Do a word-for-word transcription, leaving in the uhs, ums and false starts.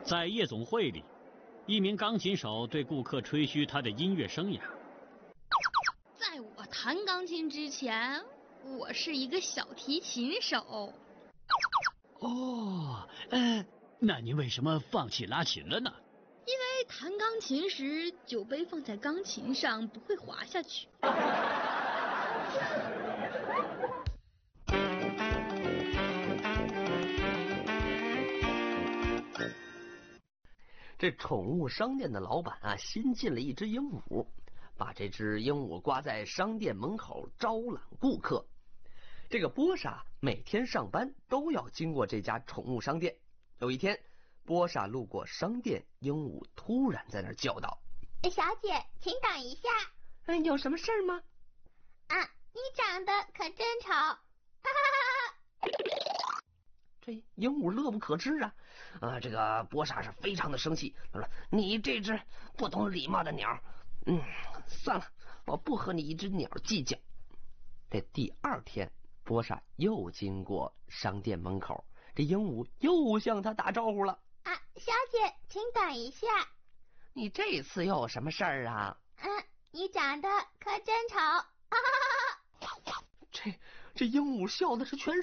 在夜总会里，一名钢琴手对顾客吹嘘他的音乐生涯。 在我弹钢琴之前，我是一个小提琴手。 哦，呃，那您为什么放弃拉琴了呢？ 因为弹钢琴时，酒杯放在钢琴上不会滑下去。 这宠物商店的老板啊，新进了一只鹦鹉，把这只鹦鹉挂在商店门口招揽顾客。这个波莎每天上班都要经过这家宠物商店。有一天，波莎路过商店，鹦鹉突然在那儿叫道：“ 小姐，请等一下。”“ 嗯，有什么事儿吗？”“ 啊，你长得可真丑。”哈哈哈哈。 这鹦鹉乐不可支啊！啊，这个波莎是非常的生气，他说：“你这只不懂礼貌的鸟，嗯，算了，我不和你一只鸟计较。”这第二天，波莎又经过商店门口，这鹦鹉又向他打招呼了：“ 啊，小姐，请等一下。”“ 你这次又有什么事儿啊？”“ 嗯，你长得可真丑。”哈哈哈哈。 这这鹦鹉笑的是全